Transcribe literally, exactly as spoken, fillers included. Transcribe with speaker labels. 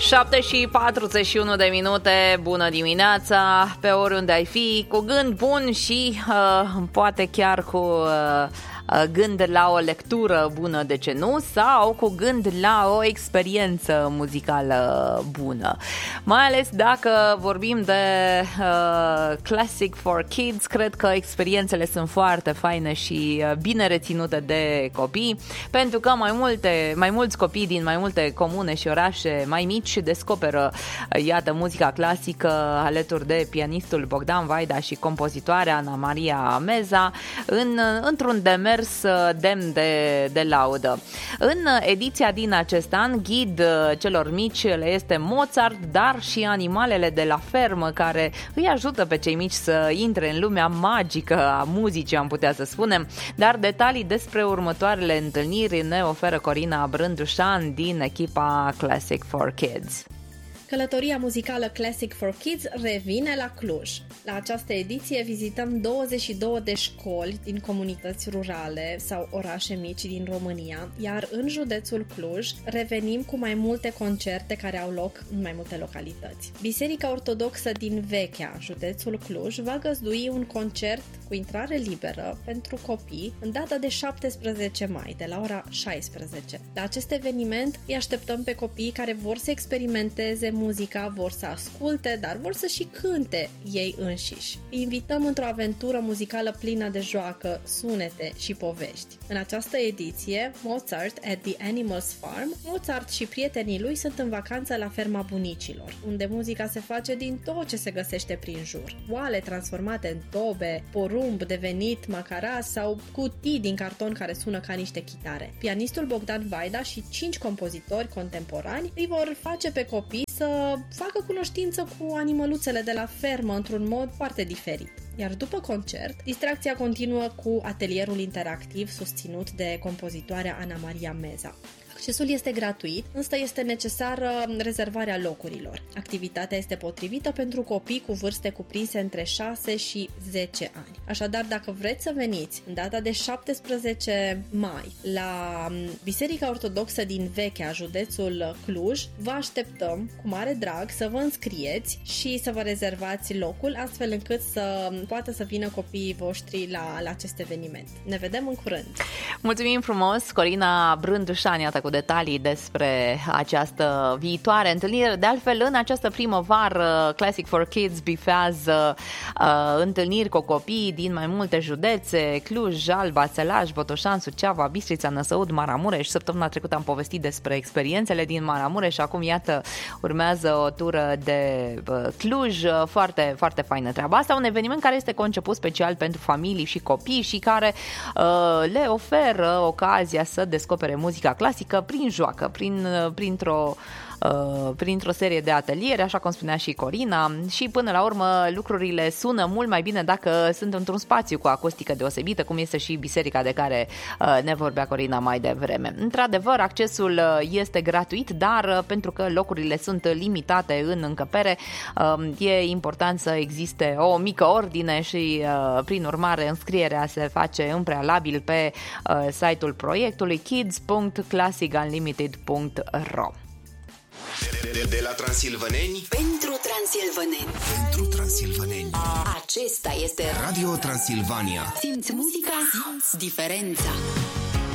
Speaker 1: șapte și patruzeci și unu de minute, bună dimineața, pe oriunde ai fi, cu gând bun și uh, poate chiar cu uh, gând la o lectură bună, de ce nu, sau cu gând la o experiență muzicală bună. Mai ales dacă vorbim de uh, Classic for Kids, cred că experiențele sunt foarte faine și bine reținute de copii, pentru că mai multe, mai mulți copii din mai multe comune și orașe mai mici descoperă, iată, muzica clasică alături de pianistul Bogdan Vaida și compozitoarea Ana Maria Meza în, într-un demers demn de, de laudă. În ediția din acest an, ghid celor mici le este Mozart, dar și animalele de la fermă care îi ajută pe cei mici să intre în lumea magică a muzicii, am putea să spunem. Dar detalii despre următoarele întâlniri ne oferă Corina Brândușan din echipa Classic for Kids.
Speaker 2: Călătoria muzicală Classic for Kids revine la Cluj. La această ediție vizităm douăzeci și două de școli din comunități rurale sau orașe mici din România, iar în județul Cluj revenim cu mai multe concerte care au loc în mai multe localități. Biserica Ortodoxă din Vechea, județul Cluj, va găzdui un concert cu intrare liberă pentru copii în data de șaptesprezece mai, de la ora șaisprezece. La acest eveniment îi așteptăm pe copiii care vor să experimenteze muzica, vor să asculte, dar vor să și cânte ei înșiși. Îi invităm într-o aventură muzicală plină de joacă, sunete și povești. În această ediție, Mozart at the Animals Farm, Mozart și prietenii lui sunt în vacanță la ferma bunicilor, unde muzica se face din tot ce se găsește prin jur. Oale transformate în tobe, porumb devenit macara sau cutii din carton care sună ca niște chitare. Pianistul Bogdan Vaida și cinci compozitori contemporani îi vor face pe copii să facă cunoștință cu animăluțele de la fermă într-un mod foarte diferit. Iar după concert, distracția continuă cu atelierul interactiv susținut de compozitoarea Ana Maria Meza. Accesul este gratuit, însă este necesară rezervarea locurilor. Activitatea este potrivită pentru copii cu vârste cuprinse între șase și zece ani. Așadar, dacă vreți să veniți în data de șaptesprezece mai la Biserica Ortodoxă din Vechea, județul Cluj, vă așteptăm cu mare drag să vă înscrieți și să vă rezervați locul, astfel încât să poată să vină copiii voștri la, la acest eveniment. Ne vedem în curând!
Speaker 1: Mulțumim frumos, Corina Brândușan, iată, cu detalii despre această viitoare întâlnire. De altfel, în această primăvară, Classic for Kids bifează uh, întâlniri cu copii din mai multe județe: Cluj, Alba, Sălaj, Botoșan, Suceava, Bistrița, Năsăud, Maramureș. Săptămâna trecută am povestit despre experiențele din Maramureș și acum, iată, urmează o tură de uh, Cluj. Foarte, foarte faină treaba asta. Un eveniment care este conceput special pentru familii și copii și care uh, le oferă ocazia să descopere muzica clasică prin joacă, prin, printr-o, uh, printr-o serie de ateliere, așa cum spunea și Corina, și până la urmă lucrurile sună mult mai bine dacă sunt într-un spațiu cu acustică deosebită, cum este și biserica de care uh, ne vorbea Corina mai devreme. Într-adevăr, accesul este gratuit, dar pentru că locurile sunt limitate în încăpere, uh, e important să existe o mică ordine și, uh, prin urmare, înscrierea se face în prealabil pe uh, site-ul proiectului kids punct classic unlimited punct ro.
Speaker 3: De, de, de la Transilvaneni
Speaker 4: pentru Transilvaneni.
Speaker 3: Pentru Transilvaneni.
Speaker 4: Acesta este
Speaker 3: Radio Transilvania.
Speaker 4: Simți muzica, simți diferența.